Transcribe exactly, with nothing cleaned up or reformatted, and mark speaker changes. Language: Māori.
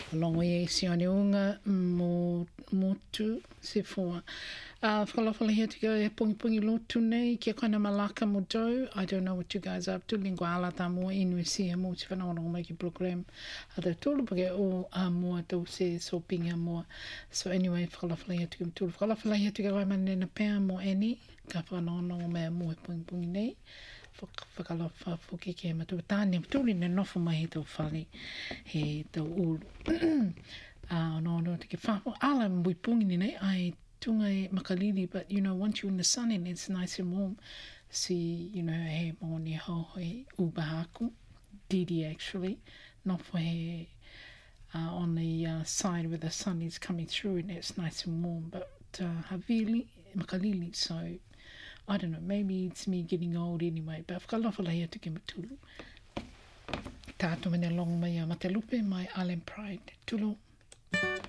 Speaker 1: Longo ye si ane unga mo motu se fua. Uh, whakalawhala here to go e pungi pungi lotu nei, kia kaina malaka mo dou. I don't know what you guys are up to. Lingua ala tā mua inu si e mo te whanau mai ki program. A tau tūlu pake o a mua tau se so pinga mua. So anyway, whakalawhala here to go tūlu. Whakalawhala here to go ai mani na pēr mo eni. Ka whanau mea mua e pungi pungi nei. Whakalawha whuki ke matu. Tāne tūli ne nofo mai he tau whali. He tau ulu. Ah, no, no, te ke whapo. Ala mbui pungi ni nei. Ai tunga e makalili, but you know, once you're in the sun and it's nice and warm, see, you know, he mōni hau hoi ubahaku, didi actually, not for he uh, on the uh, side where the sun is coming through and it's nice and warm, but uh, havili, makalili, so I don't know, maybe it's me getting old anyway, but whakalawhala hea te ke matulu. Tātou mene long mai a Matelupe, mai Allen Pride. Tulu.